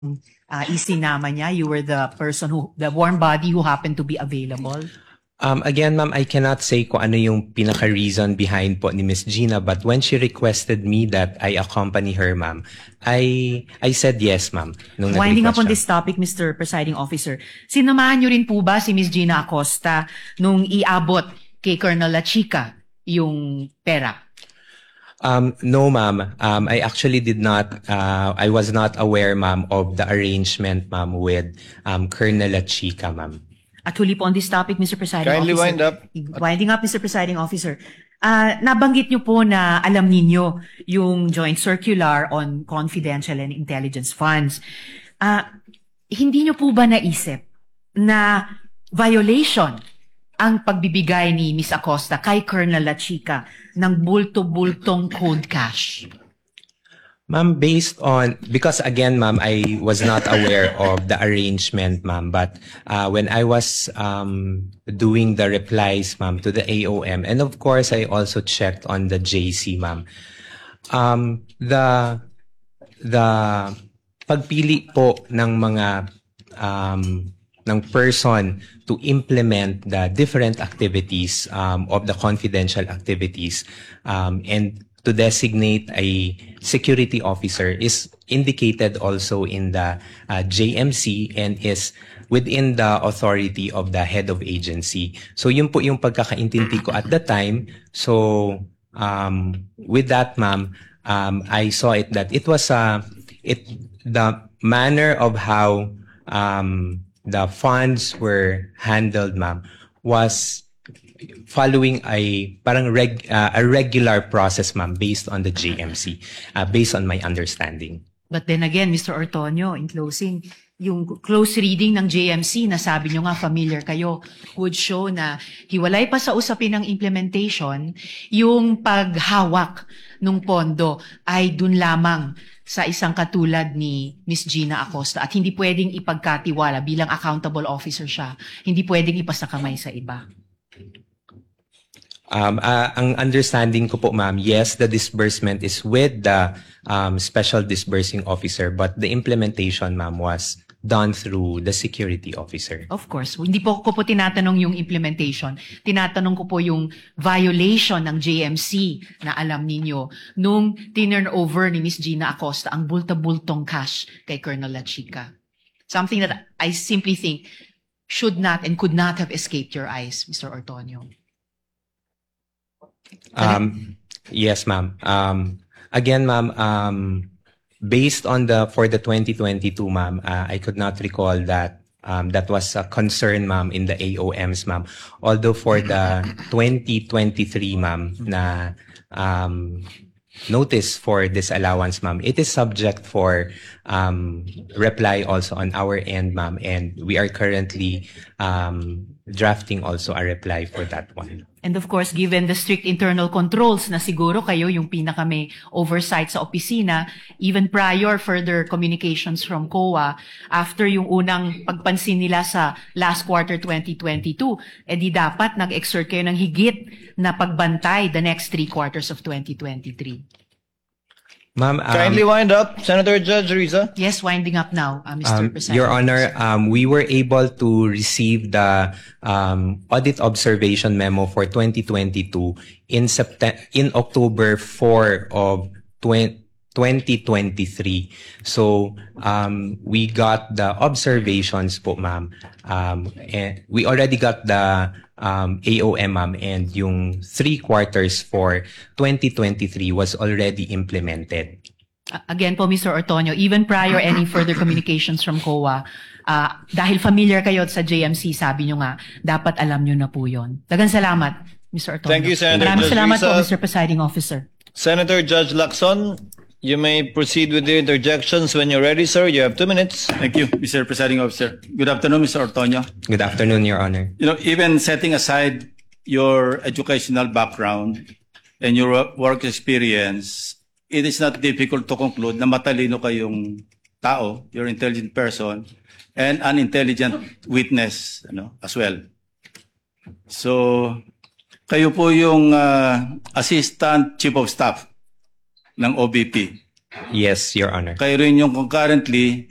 isinama niya? You were the person the warm body who happened to be available? Again, ma'am, I cannot say kung ano yung pinaka-reason behind po ni Miss Gina, but when she requested me that I accompany her, ma'am, I said yes, ma'am. Winding up on this topic, Mr. Presiding Officer, sinamahan niyo rin po ba si Miss Gina Acosta nung iabot kay Colonel La Chica yung pera? No, ma'am. I actually did not, I was not aware, ma'am, of the arrangement, ma'am, with Colonel La Chica, ma'am. At huli po on this topic, Mr. Presiding Kindly Officer. wind up. Winding up, Mr. Presiding Officer. Nabanggit niyo po na alam ninyo yung joint circular on confidential and intelligence funds. Hindi niyo po ba naisip na violation ang pagbibigay ni Ms. Acosta kay Colonel La Chica ng bulto-bultong cold cash? Ma'am, because again, ma'am, I was not aware of the arrangement, ma'am, but when I was doing the replies, ma'am, to the AOM, and of course, I also checked on the JC, ma'am, the pagpili po ng mga ng person to implement the different activities of the confidential activities and to designate a security officer is indicated also in the JMC and is within the authority of the head of agency. So yun po yung pagkakaintindi ko at the time. So with that, ma'am, I saw it that it was the manner of how the funds were handled, ma'am, was following a regular process, ma'am, based on the JMC, based on my understanding. But then again, Mr. Ortonio, in closing, yung close reading ng JMC, na sabi nyo nga familiar kayo, would show na hiwalay pa sa usapin ng implementation, yung paghawak ng pondo ay dun lamang sa isang katulad ni Miss Gina Acosta at hindi pwedeng ipagkatiwala bilang accountable officer siya, hindi pwedeng ipasakamay sa iba. Ang understanding ko po, ma'am, yes, the disbursement is with the special disbursing officer, but the implementation, ma'am, was done through the security officer. Of course. Hindi ko po tinatanong yung implementation. Tinatanong ko po yung violation ng JMC na alam ninyo nung tinurn over ni Miss Gina Acosta ang bulta-bultong cash kay Colonel La Chica. Something that I simply think should not and could not have escaped your eyes, Mr. Ortonio. Yes, ma'am. Again, ma'am, based on for the 2022, ma'am, I could not recall that that was a concern, ma'am, in the AOMs, ma'am. Although for the 2023, ma'am, na notice for disallowance, ma'am, it is subject for reply also on our end, ma'am, and we are currently drafting also a reply for that one. And of course, given the strict internal controls na siguro kayo yung pinaka may oversight sa opisina, even prior further communications from COA, after yung unang pagpansin nila sa last quarter 2022, edi dapat nag-exert kayo ng higit na pagbantay the next 3 quarters of 2023. Ma'am, Kindly wind up, Senator Judge Riza. Yes, winding up now, Mr. President. Your Honor, we were able to receive the audit observation memo for 2022 in October 4 of 2023. So we got the observations po, ma'am. And we already got the AOM, ma'am, and yung 3 quarters for 2023 was already implemented. Again po, Mr. Ortonio, even prior any further communications from COA, dahil familiar kayo sa JMC, sabi nyo nga, dapat alam nyo na po yun. Dagang salamat, Mr. Ortonio. Thank you, Senator Maraming Judge salamat Risa. po, Mr. Presiding Officer. Senator Judge Lacson, you may proceed with the interjections when you're ready, sir. You have 2 minutes. Thank you, Mr. Presiding Officer. Good afternoon, Mr. Ortonio. Good afternoon, Your Honor. You know, even setting aside your educational background and your work experience, it is not difficult to conclude na matalino kayong tao, you're an intelligent person, and an intelligent witness, as well. So, kayo po yung Assistant Chief of Staff ng OBP. Yes, Your Honor. Kayo rin yung concurrently